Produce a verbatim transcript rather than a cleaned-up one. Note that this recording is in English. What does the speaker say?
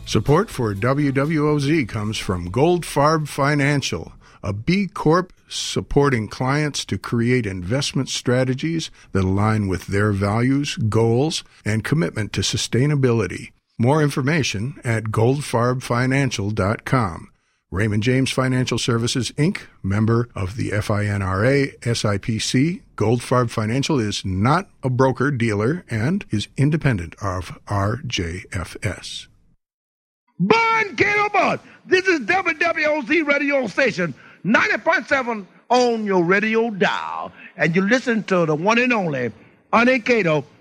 Support for W W O Z comes from Goldfarb Financial, a B Corp supporting clients to create investment strategies that align with their values, goals, and commitment to sustainability. More information at goldfarb financial dot com. Raymond James Financial Services, Incorporated, member of the FINRA, S I P C. Goldfarb Financial is not a broker-dealer and is independent of R J F S. Born Kato Bud. This is W W O Z radio station, ninety point seven on your radio dial. And you listen to the one and only Honey Kato